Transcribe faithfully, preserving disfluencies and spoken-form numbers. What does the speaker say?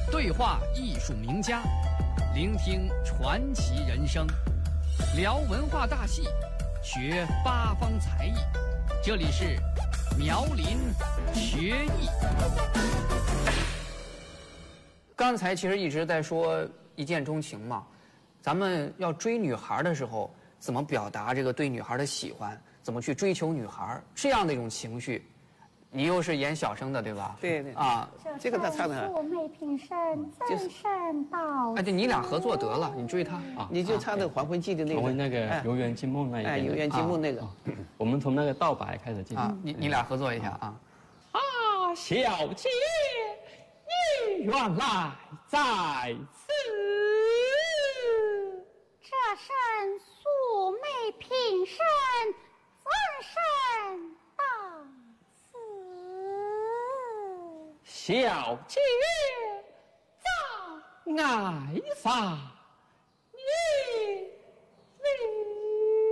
对话艺术名家，聆听传奇人生，聊文化大戏，学八方才艺。这里是苗林学艺。刚才其实一直在说一见钟情嘛，咱们要追女孩的时候，怎么表达这个对女孩的喜欢？怎么去追求女孩？这样的一种情绪。你又是演小生的对吧？ 对对啊， 这个他唱的。 素昧平生，真善道。 哎，对，你俩合作得了，你追他啊， 你就唱那《还魂记》的那个， 还魂那个游园惊梦那一哎，游园惊梦那个， 我们从那个道白开始进啊，你你俩合作一下啊。 啊，小姐，你原来在此。 这身素昧平生，真善道。 小姐在爱啥？